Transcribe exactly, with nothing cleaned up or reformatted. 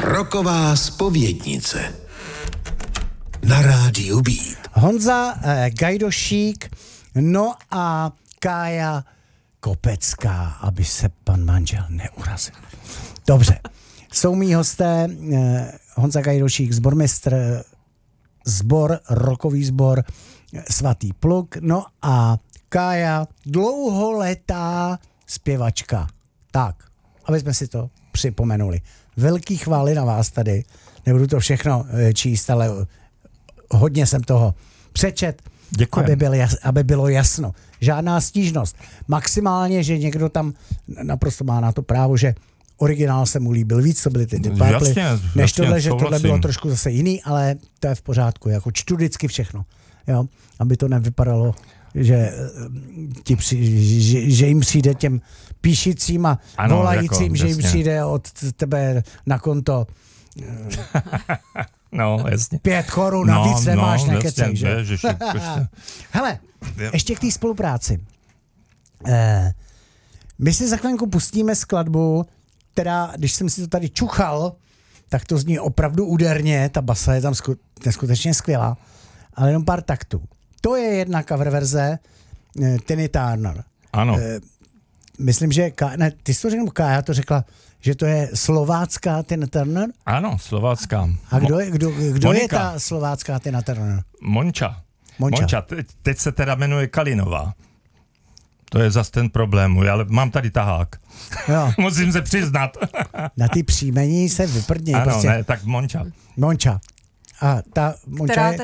Rocková zpovědnice na rádiu Beat. Honza eh, Gajdošík, no a Kája Kopecká, aby se pan manžel neurazil. Dobře, jsou mý hosté eh, Honza Gajdošík, zbormistr, zbor, rockový zbor Svatý pluk, no a Kája, dlouholetá zpěvačka. Tak, aby jsme si to připomenuli. Velký chvály na vás tady. Nebudu to všechno číst, ale hodně jsem toho přečet, aby, byl jas, aby bylo jasno. Žádná stížnost. Maximálně, že někdo tam naprosto má na to právo, že originál se mu líbil víc, to byly ty Deep Purple, než jasně, tohle, že souhlasím. tohle bylo trošku zase jiný, ale to je v pořádku. Jako čtu vždycky všechno. Jo? Aby to nevypadalo, že, ti při, že, že jim přijde těm píšicím a ano, volajícím, jako, že jim přijde od tebe na konto no, jasně. pět korun, no, navíc nemáš, no, nekecej, že? Ježiši, Hele, ještě k té spolupráci. Eh, my si za chvilku pustíme skladbu, která, když jsem si to tady čuchal, tak to zní opravdu úderně, ta basa je tam sku, neskutečně skvělá, ale jenom pár taktů. To je jedna cover verze eh, Tiny Turner. Ano. Eh, myslím, že Ka, ne, ty jsi to řekl, Kája to řekla, že to je slovácká Tina Turner? Ano, slovácká. A kdo je, kdo, kdo je ta slovácká Tina Turner? Monča. Monča. Monča. Te, teď se teda jmenuje Kalinová. To je zas ten problém, ale mám tady tahák. Jo. Musím se přiznat. Na ty příjmení se vyprdně. Ano, prostě. ne, tak Monča. Monča. A ta Monča Která je... teda